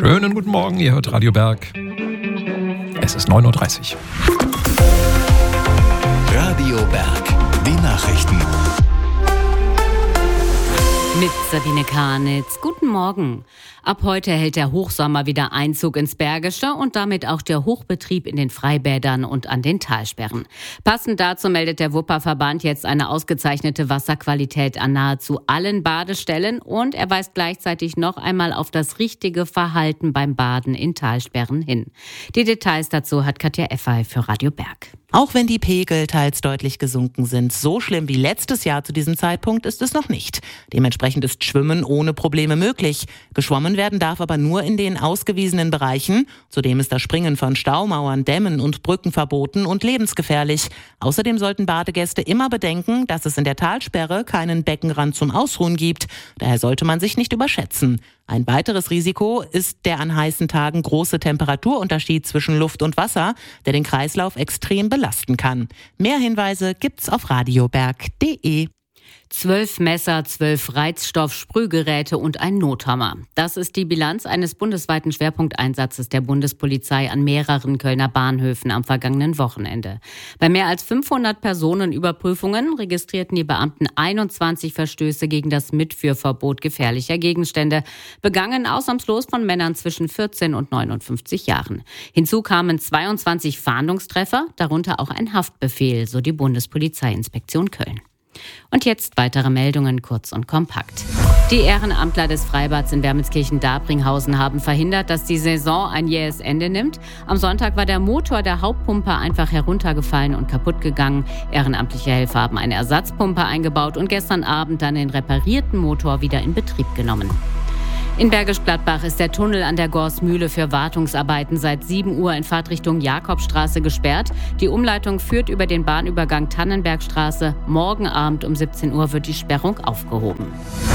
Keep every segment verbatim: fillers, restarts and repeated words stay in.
Schönen guten Morgen, ihr hört Radio Berg. Es ist neun Uhr dreißig. Radio Berg, die Nachrichten. Mit Sabine Karnitz. Guten Morgen. Ab heute hält der Hochsommer wieder Einzug ins Bergische und damit auch der Hochbetrieb in den Freibädern und an den Talsperren. Passend dazu meldet der Wupperverband jetzt eine ausgezeichnete Wasserqualität an nahezu allen Badestellen und er weist gleichzeitig noch einmal auf das richtige Verhalten beim Baden in Talsperren hin. Die Details dazu hat Katja Effay für Radio Berg. Auch wenn die Pegel teils deutlich gesunken sind, so schlimm wie letztes Jahr zu diesem Zeitpunkt ist es noch nicht. Dementsprechend ist Schwimmen ohne Probleme möglich. Geschwommen werden darf aber nur in den ausgewiesenen Bereichen. Zudem ist das Springen von Staumauern, Dämmen und Brücken verboten und lebensgefährlich. Außerdem sollten Badegäste immer bedenken, dass es in der Talsperre keinen Beckenrand zum Ausruhen gibt. Daher sollte man sich nicht überschätzen. Ein weiteres Risiko ist der an heißen Tagen große Temperaturunterschied zwischen Luft und Wasser, der den Kreislauf extrem belasten kann. Mehr Hinweise gibt's auf radioberg punkt de. Zwölf Messer, zwölf Reizstoff-Sprühgeräte und ein Nothammer. Das ist die Bilanz eines bundesweiten Schwerpunkteinsatzes der Bundespolizei an mehreren Kölner Bahnhöfen am vergangenen Wochenende. Bei mehr als fünfhundert Personenüberprüfungen registrierten die Beamten einundzwanzig Verstöße gegen das Mitführverbot gefährlicher Gegenstände, begangen ausnahmslos von Männern zwischen vierzehn und neunundfünfzig Jahren. Hinzu kamen zweiundzwanzig Fahndungstreffer, darunter auch ein Haftbefehl, so die Bundespolizeiinspektion Köln. Und jetzt weitere Meldungen, kurz und kompakt. Die Ehrenamtler des Freibads in Wermelskirchen-Dabringhausen haben verhindert, dass die Saison ein jähes Ende nimmt. Am Sonntag war der Motor der Hauptpumpe einfach heruntergefallen und kaputt gegangen. Ehrenamtliche Helfer haben eine Ersatzpumpe eingebaut und gestern Abend dann den reparierten Motor wieder in Betrieb genommen. In Bergisch Gladbach ist der Tunnel an der Gorsmühle für Wartungsarbeiten seit sieben Uhr in Fahrtrichtung Jakobstraße gesperrt. Die Umleitung führt über den Bahnübergang Tannenbergstraße. Morgen Abend um siebzehn Uhr wird die Sperrung aufgehoben.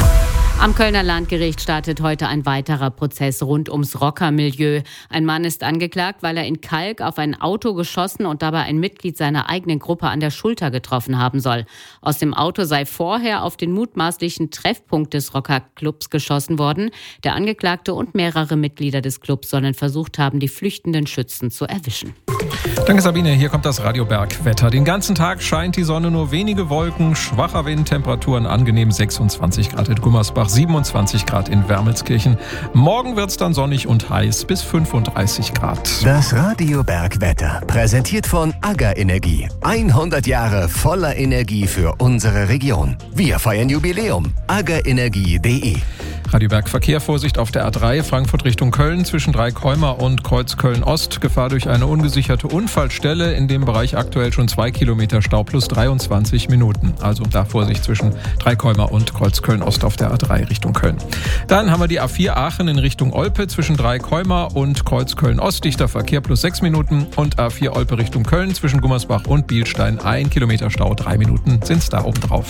Am Kölner Landgericht startet heute ein weiterer Prozess rund ums Rockermilieu. Ein Mann ist angeklagt, weil er in Kalk auf ein Auto geschossen und dabei ein Mitglied seiner eigenen Gruppe an der Schulter getroffen haben soll. Aus dem Auto sei vorher auf den mutmaßlichen Treffpunkt des Rockerclubs geschossen worden. Der Angeklagte und mehrere Mitglieder des Clubs sollen versucht haben, die flüchtenden Schützen zu erwischen. Danke Sabine, hier kommt das Radio Berg Wetter. Den ganzen Tag scheint die Sonne, nur wenige Wolken, schwacher Wind, Temperaturen angenehm sechsundzwanzig Grad in Gummersbach, siebenundzwanzig Grad in Wermelskirchen. Morgen wird's dann sonnig und heiß bis fünfunddreißig Grad. Das Radio Berg Wetter, präsentiert von AGA Energie. hundert Jahre voller Energie für unsere Region. Wir feiern Jubiläum. aga energie punkt de. Radio Berg Verkehr, Vorsicht auf der A drei, Frankfurt Richtung Köln, zwischen Dreikäumer und Kreuz Köln-Ost. Gefahr durch eine ungesicherte Unfallstelle, in dem Bereich aktuell schon zwei Kilometer Stau plus dreiundzwanzig Minuten. Also da Vorsicht zwischen Dreikäumer und Kreuz Köln-Ost auf der A drei Richtung Köln. Dann haben wir die A vier Aachen in Richtung Olpe, zwischen Dreikäumer und Kreuz Köln-Ost. Dichter Verkehr plus sechs Minuten. Und A vier Olpe Richtung Köln, zwischen Gummersbach und Bielstein, ein Kilometer Stau, drei Minuten sind's da oben drauf.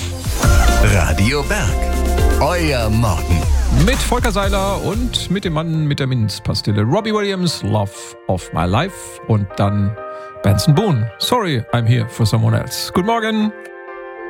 Radio Berg, euer Morgen. Mit Volker Seiler und mit dem Mann mit der Minzpastille. Robbie Williams, Love of My Life. Und dann Benson Boone, Sorry, I'm Here for Someone Else. Guten Morgen.